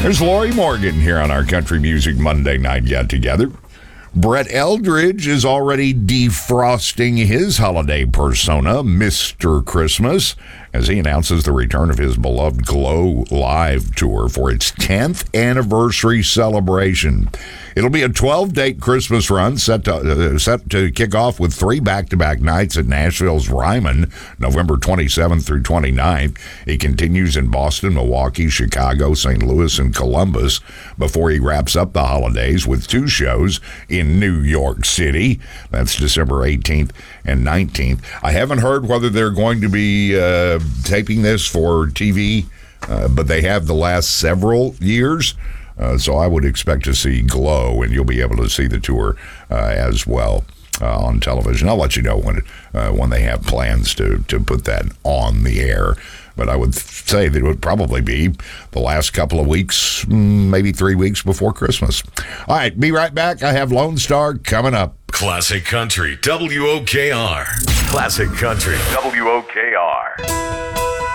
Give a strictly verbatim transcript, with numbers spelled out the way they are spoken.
There's Lori Morgan here on our Country Music Monday Night Get Together. Brett Eldridge is already defrosting his holiday persona, Mister Christmas, as he announces the return of his beloved Glow Live tour for its tenth anniversary celebration. It'll be a twelve-date Christmas run set to, uh, set to kick off with three back-to-back nights at Nashville's Ryman, November twenty-seventh through twenty-ninth. He continues in Boston, Milwaukee, Chicago, Saint Louis, and Columbus before he wraps up the holidays with two shows in New York City. That's December eighteenth and nineteenth. I haven't heard whether they're going to be uh, taping this for T V, uh, but they have the last several years. Uh, so I would expect to see Glow, and you'll be able to see the tour uh, as well uh, on television. I'll let you know when uh, when they have plans to, to put that on the air. But I would say that it would probably be the last couple of weeks, maybe three weeks before Christmas. All right, be right back. I have Lone Star coming up. Classic Country, W O K R. Classic Country, W O K R.